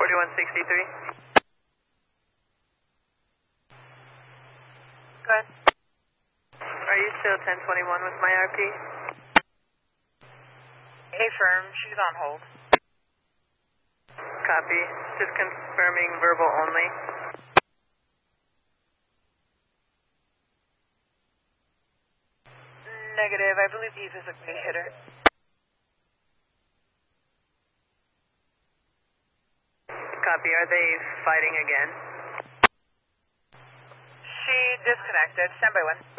4163. Go ahead. Are you still 1021 with my RP? Hey, firm. She's on hold. Copy. Just confirming verbal only. Negative. I believe he physically hit her. Copy. Are they fighting again? She disconnected. Stand by one.